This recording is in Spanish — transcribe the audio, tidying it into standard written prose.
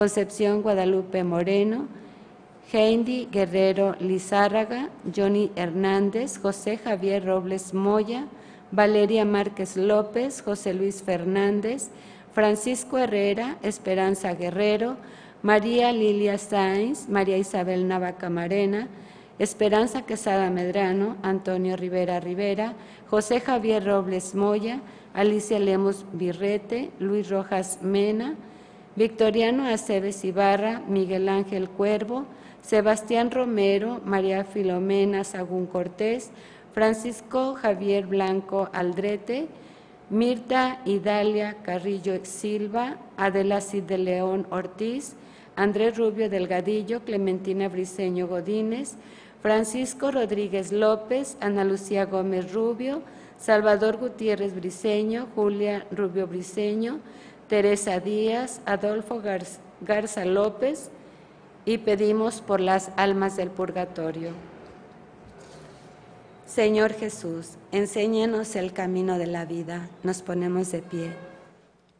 Concepción Guadalupe Moreno, Heidi Guerrero Lizárraga, Johnny Hernández, José Javier Robles Moya, Valeria Márquez López, José Luis Fernández, Francisco Herrera, Esperanza Guerrero, María Lilia Sáenz, María Isabel Nava Camarena, Esperanza Quesada Medrano, Antonio Rivera Rivera, José Javier Robles Moya, Alicia Lemos Virrete, Luis Rojas Mena, Victoriano Aceves Ibarra, Miguel Ángel Cuervo, Sebastián Romero, María Filomena Sagún Cortés, Francisco Javier Blanco Aldrete, Mirta Idalia Carrillo Silva, Adela Cid de León Ortiz, Andrés Rubio Delgadillo, Clementina Briceño Godínez, Francisco Rodríguez López, Ana Lucía Gómez Rubio, Salvador Gutiérrez Briceño, Julia Rubio Briceño, Teresa Díaz, Adolfo Garza López, y pedimos por las almas del purgatorio. Señor Jesús, enséñanos el camino de la vida. Nos ponemos de pie.